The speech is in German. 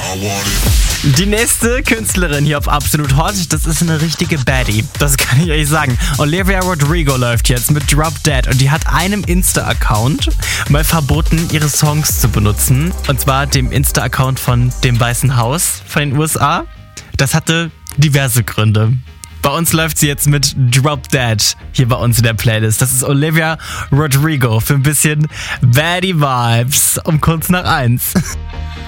Die nächste Künstlerin hier auf Absolut Hot, das ist eine richtige Baddie. Das kann ich euch sagen. Olivia Rodrigo läuft jetzt mit Drop Dead und die hat einem Insta-Account mal verboten, ihre Songs zu benutzen. Und zwar dem Insta-Account von dem Weißen Haus von den USA. Das hatte diverse Gründe. Bei uns läuft sie jetzt mit Drop Dead hier bei uns in der Playlist. Das ist Olivia Rodrigo für ein bisschen Baddie Vibes um kurz nach 1.